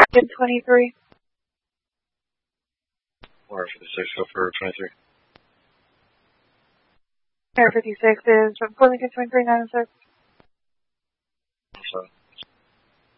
Get 23. Or 56, go for 23. Air 56 is from Lincoln 2396. So.